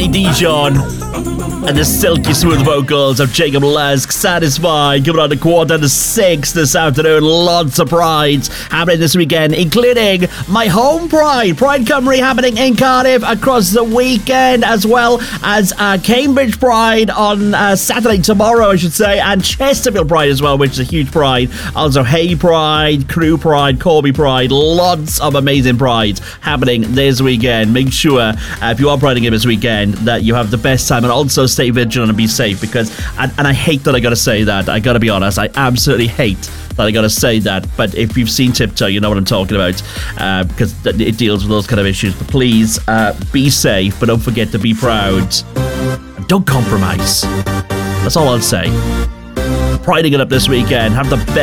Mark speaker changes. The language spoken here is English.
Speaker 1: Danny Dijon and the silky smooth vocals of Jacob Lesk. Satisfied, coming on to 5:45 this afternoon. Lots of prides happening this weekend, including my home pride, Pride Cymru, happening in Cardiff across the weekend, as well as Cambridge Pride on Saturday, tomorrow I should say, and Chesterfield Pride as well, which is a huge pride. Also Hay Pride, Crew Pride, Corby Pride. Lots of amazing prides happening this weekend. Make sure if you are priding in this weekend that you have the best time, and also stay vigilant and be safe, because and I hate that I gotta say that, I gotta be honest, I absolutely hate that I gotta say that, but if you've seen Tiptoe, you know what I'm talking about, because it deals with those kind of issues. But please be safe, but don't forget to be proud and don't compromise. That's all I'll say. Priding it up this weekend. Have the best